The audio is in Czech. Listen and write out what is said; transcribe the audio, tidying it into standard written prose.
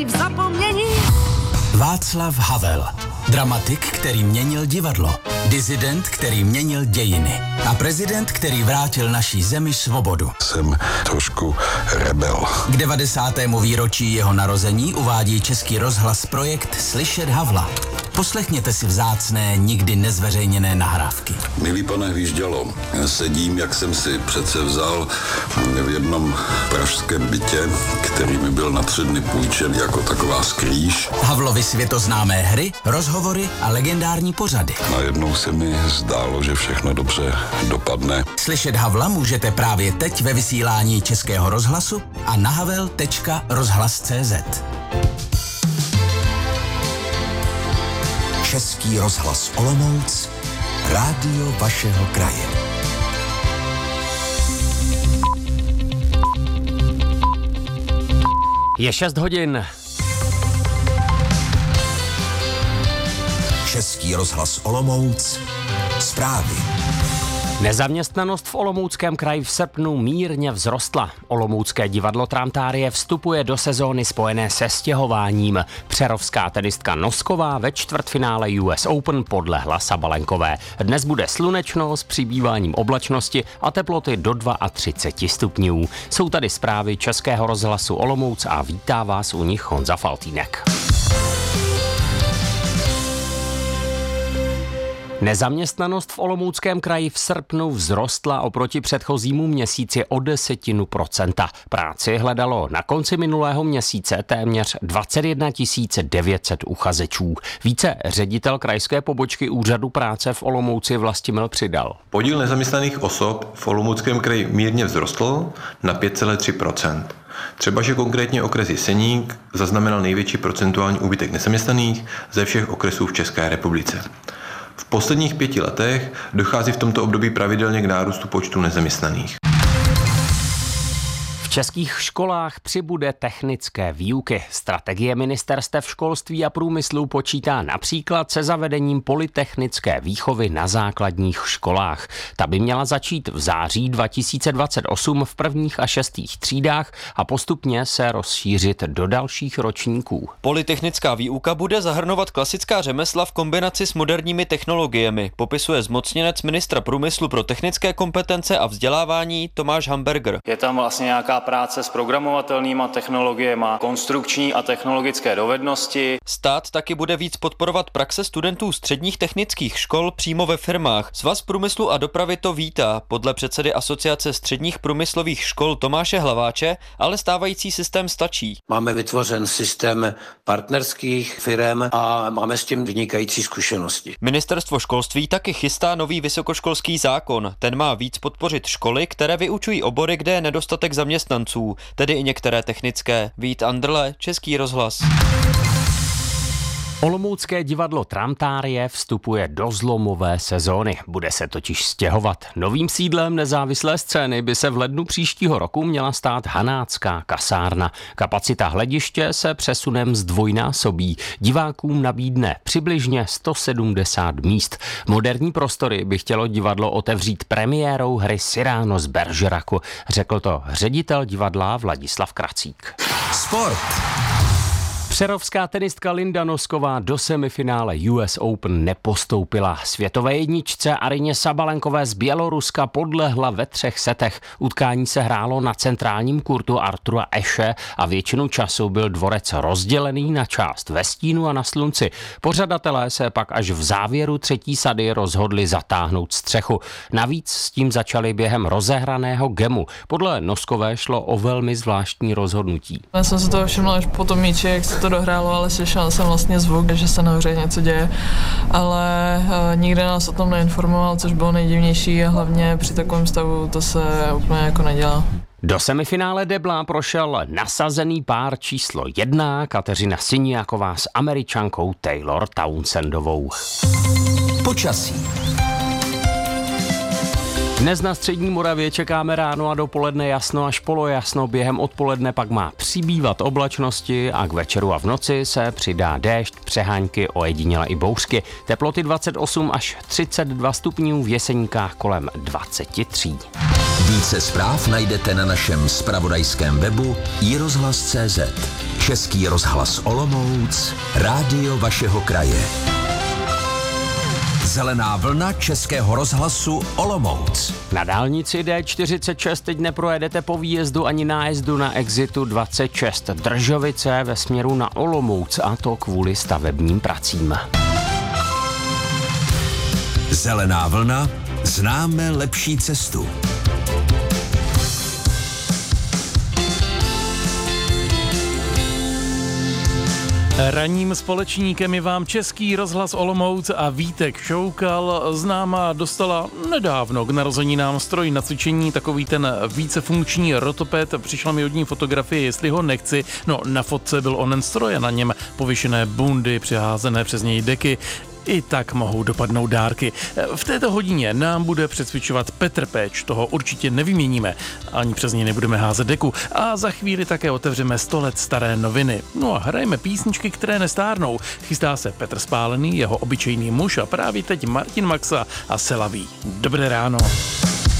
v zapomnění. Václav Havel. Dramatik, který měnil divadlo. Disident, který měnil dějiny. A prezident, který vrátil naší zemi svobodu. Jsem trošku rebel. K 90. výročí jeho narození uvádí Český rozhlas projekt Slyšet Havla. Poslechněte si vzácné, nikdy nezveřejněné nahrávky. Milý pane Hvíždělo, sedím, jak jsem si přece vzal v jednom pražském bytě, který mi byl na 3 dny půjčen jako taková skrýž. Havlovy světoznámé hry, rozhovory a legendární pořady. Najednou se mi zdálo, že všechno dobře dopadne. Slyšet Havla můžete právě teď ve vysílání Českého rozhlasu a na havel.rozhlas.cz. Český rozhlas Olomouc, rádio vašeho kraje. Je 6 hodin. Český rozhlas Olomouc, zprávy. Nezaměstnanost v Olomouckém kraji v srpnu mírně vzrostla. Olomoucké divadlo Tramtárie vstupuje do sezóny spojené se stěhováním. Přerovská tenistka Nosková ve čtvrtfinále US Open podlehla Sabalenkové. Dnes bude slunečno s přibýváním oblačnosti a teploty do 32 stupňů. Jsou tady zprávy Českého rozhlasu Olomouc a vítá vás u nich Honza Faltýnek. Nezaměstnanost v Olomouckém kraji v srpnu vzrostla oproti předchozímu měsíci o 10%. Práci hledalo na konci minulého měsíce téměř 21 900 uchazečů. Více ředitel krajské pobočky Úřadu práce v Olomouci Vlastimil Přidal. Podíl nezaměstnaných osob v Olomouckém kraji mírně vzrostl na 5,3%. Třeba, že konkrétně okres Jeseník zaznamenal největší procentuální úbytek nezaměstnaných ze všech okresů v České republice. V posledních 5 letech dochází v tomto období pravidelně k nárůstu počtu nezaměstnaných. V českých školách přibude technické výuky. Strategie ministerstev školství a průmyslu počítá například se zavedením polytechnické výchovy na základních školách. Ta by měla začít v září 2028 v 1. a 6. třídách a postupně se rozšířit do dalších ročníků. Polytechnická výuka bude zahrnovat klasická řemesla v kombinaci s moderními technologiemi, popisuje zmocněnec ministra průmyslu pro technické kompetence a vzdělávání Tomáš Hamburger. Je tam vlastně nějaká práce s programovatelnýma technologiemi, konstrukční a technologické dovednosti. Stát taky bude víc podporovat praxe studentů středních technických škol přímo ve firmách. Svaz průmyslu a dopravy to vítá. Podle předsedy Asociace středních průmyslových škol Tomáše Hlaváče ale stávající systém stačí. Máme vytvořen systém partnerských firem a máme s tím vynikající zkušenosti. Ministerstvo školství taky chystá nový vysokoškolský zákon. Ten má víc podpořit školy, které vyučují obory, kde je nedostatek zaměstnanců, tedy i některé technické. Vít Andrle, Český rozhlas. Olomoucké divadlo Tramtárie vstupuje do zlomové sezóny. Bude se totiž stěhovat. Novým sídlem nezávislé scény by se v lednu příštího roku měla stát Hanácká kasárna. Kapacita hlediště se přesunem zdvojnásobí. Divákům nabídne přibližně 170 míst. Moderní prostory by chtělo divadlo otevřít premiérou hry Cyrano z Bergeracu. Řekl to ředitel divadla Vladislav Kracík. Sport. Přerovská tenistka Linda Nosková do semifinále US Open nepostoupila. Světové jedničce Aryně Sabalenkové z Běloruska podlehla ve 3 setech. Utkání se hrálo na centrálním kurtu Artura Ashe a většinu času byl dvorec rozdělený na část ve stínu a na slunci. Pořadatelé se pak až v závěru 3. sady rozhodli zatáhnout střechu. Navíc s tím začali během rozehraného gemu. Podle Noskové šlo o velmi zvláštní rozhodnutí. Já jsem se toho všimla až po tom míči, jak se to dohrálo, ale slyšela jsem vlastně zvuk, že se na hře něco děje, ale nikde nás o tom neinformoval, což bylo nejdivnější a hlavně při takovém stavu to se úplně jako nedělá. Do semifinále debla prošel nasazený pár číslo 1 Kateřina Siniaková s Američankou Taylor Townsendovou. Počasí. Dnes na střední Moravě čekáme ráno a dopoledne jasno až polojasno, během odpoledne pak má přibývat oblačnosti a k večeru a v noci se přidá déšť, přehánky, ojediněle i bouřky. Teploty 28 až 32 stupňů, v Jeseníkách kolem 23. Více zpráv najdete na našem zpravodajském webu iRozhlas.cz. Český rozhlas Olomouc, rádio vašeho kraje. Zelená vlna Českého rozhlasu Olomouc. Na dálnici D46 teď neprojedete po výjezdu ani nájezdu na exitu 26 Držovice ve směru na Olomouc, a to kvůli stavebním pracím. Zelená vlna, známe lepší cestu. Ranním společníkem je vám Český rozhlas Olomouc a Vítek Šoukal. Známá dostala nedávno k narozeninám stroj na cvičení, takový ten vícefunkční rotoped. Přišla mi od ní fotografie, jestli ho nechci. No, na fotce byl onen stroj a na něm pověšené bundy, přiházené přes něj deky. I tak mohou dopadnout dárky. V této hodině nám bude přecvičovat Petr Péč, toho určitě nevyměníme, ani přes něj nebudeme házet deku. A za chvíli také otevřeme 100 let staré noviny. No a hrajeme písničky, které nestárnou. Chystá se Petr Spálený, jeho obyčejný muž, a právě teď Martin Maxa a Selaví. Dobré ráno.